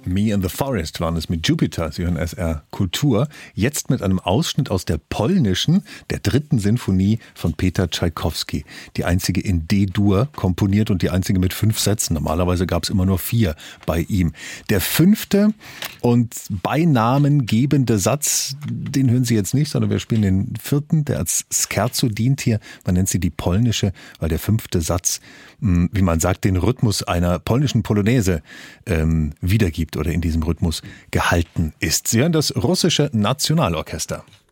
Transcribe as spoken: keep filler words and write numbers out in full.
Me in the Forest waren es mit Jupiter. Sie hören S R Kultur. Jetzt mit einem Ausschnitt aus der polnischen, der dritten Sinfonie von Peter Tschaikowski. Die einzige in D-Dur komponiert und die einzige mit fünf Sätzen. Normalerweise gab es immer nur vier bei ihm. Der fünfte und beinamengebende Satz, den hören Sie jetzt nicht, sondern wir spielen den vierten, der als Scherzo dient hier. Man nennt sie die polnische, weil der fünfte Satz, wie man sagt, den Rhythmus einer polnischen Polonaise ähm, wiedergibt oder in diesem Rhythmus gehalten ist. Sie hören das russische Nationalorchester.